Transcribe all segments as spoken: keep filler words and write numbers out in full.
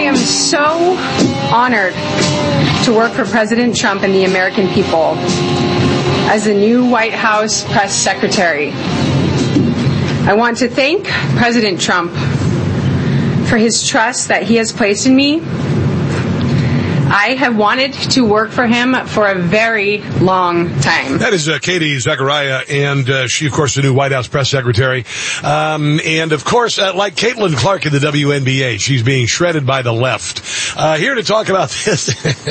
am so honored to work for President Trump and the American people as the new White House press secretary. I want to thank President Trump for his trust that he has placed in me. I have wanted to work for him for a very long time. That is uh, Katie Zachariah, and uh, she, of course, the new White House press secretary. Um, and, of course, uh, like Caitlin Clark in the W N B A, she's being shredded by the left. Uh, here to talk about this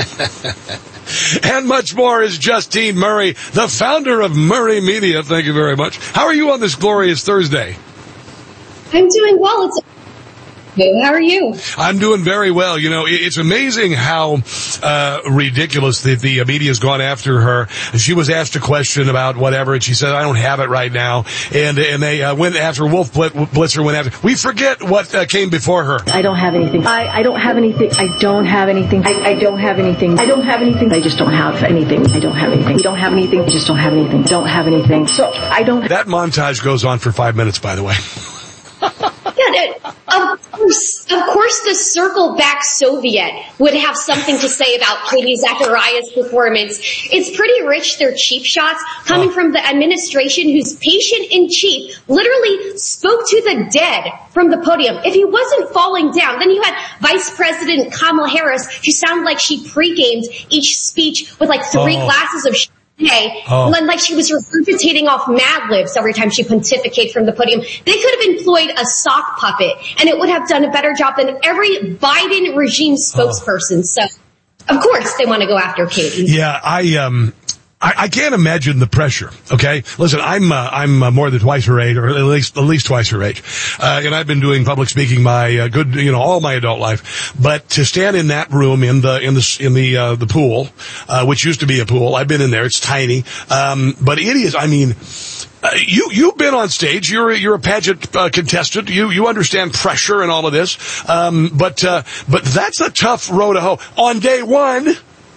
and much more is Justine Murray, the founder of Murray Media. Thank you very much. How are you on this glorious Thursday? I'm doing well. It's How are you? I'm doing very well. You know, it's amazing how uh ridiculous that the media has gone after her. She was asked a question about whatever, and she said, I don't have it right now. And and they uh, went after Wolf Blitzer, went after. We forget what uh, came before her. I don't have anything. I, I don't have anything. I don't have anything. I, I don't have anything. I don't have anything. I just don't have anything. I don't have anything. We don't have anything. I just don't have anything. Don't have anything. So I don't. That montage goes on for five minutes, by the way. Yeah, of course, of course the Circle Back Soviet would have something to say about Katie Zachariah's performance. It's pretty rich, their cheap shots coming oh. from the administration whose patient-in-chief literally spoke to the dead from the podium. If he wasn't falling down, then you had Vice President Kamala Harris, who sounded like she pre-gamed each speech with like three oh. glasses of sh- Hey, oh. like she was regurgitating off Mad Libs every time she pontificated from the podium. They could have employed a sock puppet, and it would have done a better job than every Biden regime spokesperson. Oh. So, of course, they want to go after Katie. Yeah, I um. I, I can't imagine the pressure. Okay, listen, I'm uh, I'm uh, more than twice her age, or at least at least twice her age, uh, and I've been doing public speaking my uh, good, you know, all my adult life. But to stand in that room in the in the in the uh, the pool, uh, which used to be a pool, I've been in there. It's tiny, um, but it is. I mean. Uh, you, you've been on stage. You're, you're a pageant uh, contestant. You, you understand pressure and all of this. Um, but, uh, but that's a tough row to hoe on day one.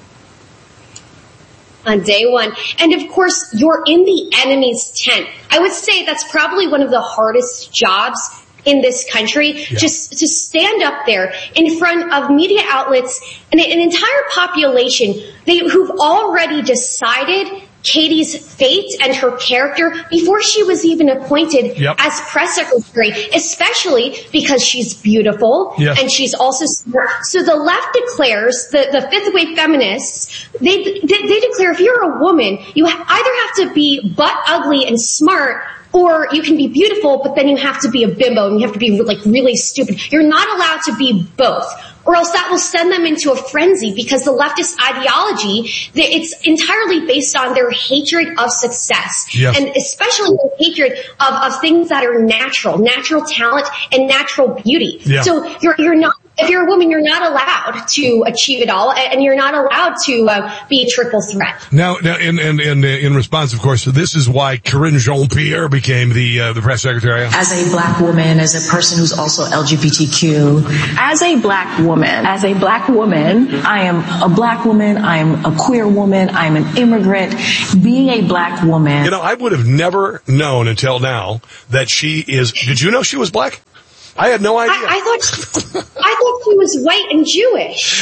On day one. And of course, you're in the enemy's tent. I would say that's probably one of the hardest jobs in this country, yeah. just to stand up there in front of media outlets and an entire population they, who've already decided Katie's fate and her character before she was even appointed yep. as press secretary, especially because she's beautiful yes. and she's also smart. So the left declares, the, the fifth wave feminists, they, they, they declare if you're a woman, you either have to be butt ugly and smart, or you can be beautiful, but then you have to be a bimbo and you have to be like really stupid. You're not allowed to be both, or else that will send them into a frenzy because the leftist ideology, it's entirely based on their hatred of success. Yes. And especially the hatred of, of things that are natural, natural talent and natural beauty. Yeah. So you're, you're not, if you're a woman, you're not allowed to achieve it all, and you're not allowed to uh, be a triple threat. Now, now in, in, in, in response, of course, this is why Karine Jean-Pierre became the uh, the press secretary. As a black woman, as a person who's also L G B T Q, as a black woman, as a black woman, I am a black woman, I am a queer woman, I am an immigrant. Being a black woman. You know, I would have never known until now that she is, did you know she was black? I had no idea. I, I thought I thought she was white and Jewish.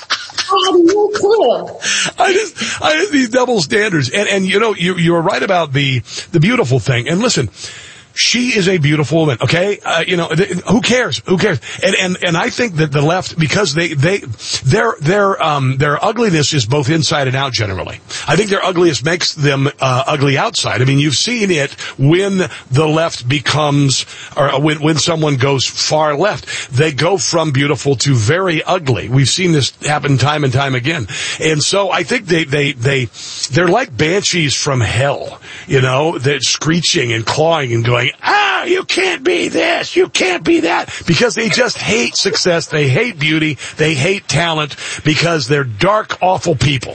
I had no clue. I just, I had these double standards. And, and you know, you, you were right about the, the beautiful thing. And listen, she is a beautiful woman, okay? Uh, you know, th- who cares? Who cares? And, and, and I think that the left, because they, they, their, their, um, their ugliness is both inside and out generally. I think their ugliest makes them, uh, ugly outside. I mean, you've seen it when the left becomes, or when, when someone goes far left, they go from beautiful to very ugly. We've seen this happen time and time again. And so I think they, they, they, they're like banshees from hell, you know, they're screeching and clawing and going, ah, you can't be this, you can't be that, because they just hate success, they hate beauty, they hate talent, because they're dark, awful people.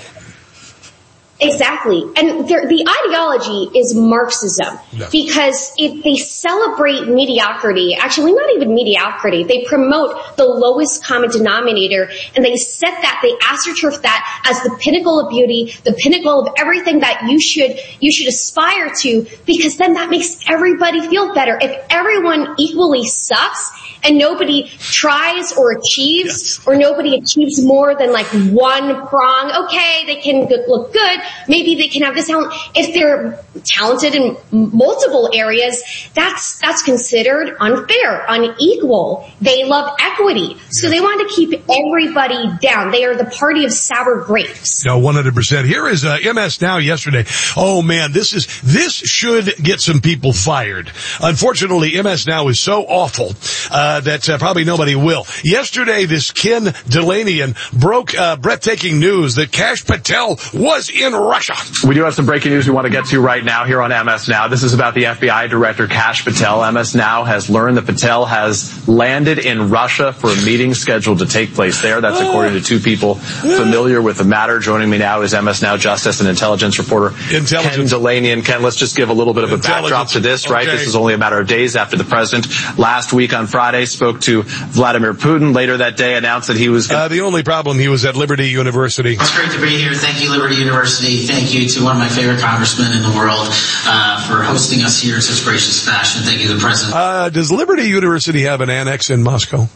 Exactly. And the ideology is Marxism, yes. because it, they celebrate mediocrity. Actually, not even mediocrity. They promote the lowest common denominator, and they set that, they astroturf that as the pinnacle of beauty, the pinnacle of everything that you should, you should aspire to, because then that makes everybody feel better. If everyone equally sucks, and nobody tries or achieves, yes. or nobody achieves more than like one prong. Okay, they can good, look good. Maybe they can have this talent. If they're talented in multiple areas, that's that's considered unfair, unequal. They love equity, so they want to keep everybody down. They are the party of sour grapes. No, one hundred percent. Here is uh, M S Now yesterday. Oh man, this is this should get some people fired. Unfortunately, M S Now is so awful uh, that uh, probably nobody will. Yesterday, this Ken Dilanian broke uh, breathtaking news that Kash Patel was in Russia. We do have some breaking news we want to get to right now here on M S Now. This is about the F B I Director Kash Patel. M S Now has learned that Patel has landed in Russia for a meeting scheduled to take place there. That's according to two people familiar with the matter. Joining me now is M S Now Justice and Intelligence reporter Ken Dilanian. Ken, let's just give a little bit of a backdrop to this, right? Okay. This is only a matter of days after the president last week on Friday spoke to Vladimir Putin. Later that day announced that he was uh, the only problem, he was at Liberty University. It's great to be here. Thank you, Liberty University. Thank you to one of my favorite congressmen in the world uh, for hosting us here in such gracious fashion. Thank you to the president. Uh, does Liberty University have an annex in Moscow?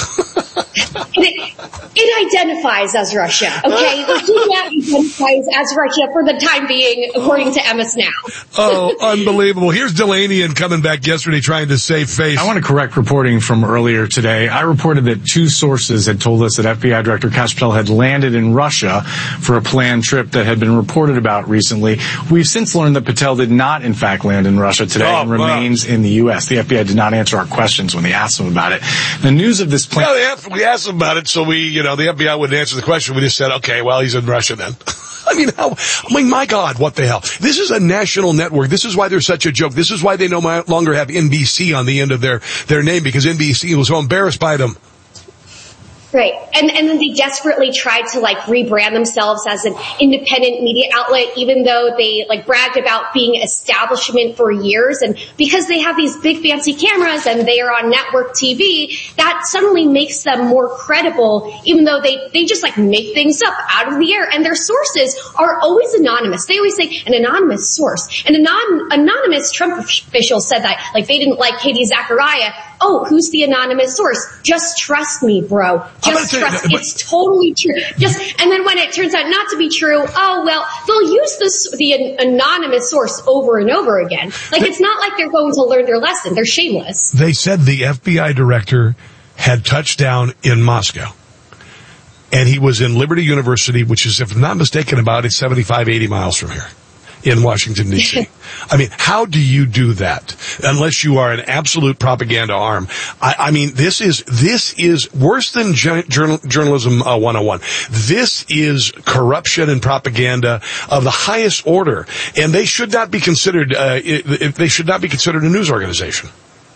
It, it identifies as Russia, okay? Virginia identifies as Russia for the time being, according to M S Now. Oh, unbelievable. Here's Dilanian coming back yesterday trying to save face. I want to correct reporting from earlier today. I reported that two sources had told us that F B I Director Kash Patel had landed in Russia for a planned trip that had been reported about recently. We've since learned that Patel did not, in fact, land in Russia today oh, and remains wow. in the U S. The F B I did not answer our questions when they asked him about it. The news of this plan... Yeah, they asked, we asked him about it, so we, you know, the F B I wouldn't answer the question. We just said, okay, well, he's in Russia then. I mean, how, I mean, my God, what the hell? This is a national network. This is why they're such a joke. This is why they no longer have N B C on the end of their, their name, because N B C was so embarrassed by them. Right. And and then they desperately tried to like rebrand themselves as an independent media outlet, even though they like bragged about being establishment for years. And because they have these big fancy cameras and they are on network T V, that suddenly makes them more credible, even though they, they just like make things up out of the air. And their sources are always anonymous. They always say an anonymous source. An anon- anonymous Trump official said that, like they didn't like Katie Zachariah. Oh, who's the anonymous source? Just trust me, bro. Just trust. You, it's totally true. Just, and then when it turns out not to be true, oh, well, they'll use this, the anonymous source over and over again. Like, it's not like they're going to learn their lesson. They're shameless. They said the F B I director had touched down in Moscow. And he was in Liberty University, which is, if I'm not mistaken, about it's seventy-five, eighty miles from here. In Washington, D C I mean, how do you do that unless you are an absolute propaganda arm? I, I mean, this is, this is worse than journal, journalism uh, one oh one. This is corruption and propaganda of the highest order. And they should not be considered, uh, it, they should not be considered a news organization.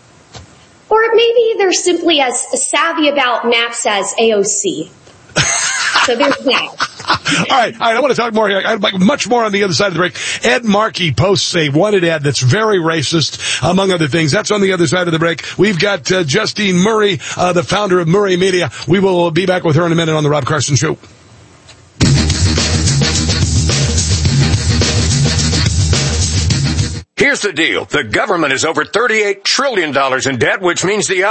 Or maybe they're simply as savvy about maps as A O C. So there's that. All right, all right. I want to talk more here. I'd like much more on the other side of the break. Ed Markey posts a wanted ad that's very racist, among other things. That's on the other side of the break. We've got uh, Justine Murray, uh, the founder of Murray Media. We will be back with her in a minute on the Rob Carson Show. Here's the deal. The government is over thirty-eight trillion dollars in debt, which means the